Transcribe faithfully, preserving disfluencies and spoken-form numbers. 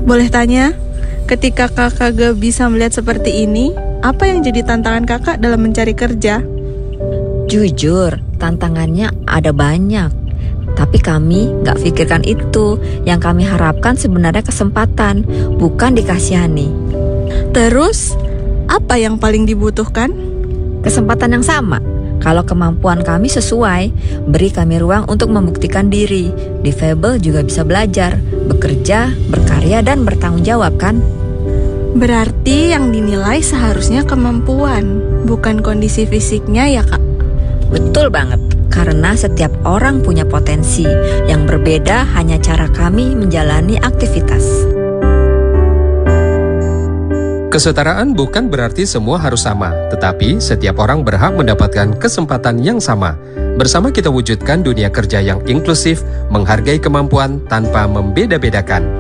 Boleh tanya, ketika kakak gak bisa melihat seperti ini, apa yang jadi tantangan kakak dalam mencari kerja? Jujur, tantangannya ada banyak. Tapi kami gak pikirkan itu. Yang kami harapkan sebenarnya kesempatan, bukan dikasihani. Terus, apa yang paling dibutuhkan? Kesempatan yang sama. Kalau kemampuan kami sesuai, beri kami ruang untuk membuktikan diri. Difabel juga bisa belajar, bekerja, berkarya, dan bertanggung jawab kan? Berarti yang dinilai seharusnya kemampuan, bukan kondisi fisiknya ya kak? Betul banget, karena setiap orang punya potensi. Yang berbeda hanya cara kami menjalani aktivitas. Kesetaraan bukan berarti semua harus sama, tetapi setiap orang berhak mendapatkan kesempatan yang sama. Bersama kita wujudkan dunia kerja yang inklusif, menghargai kemampuan tanpa membeda-bedakan.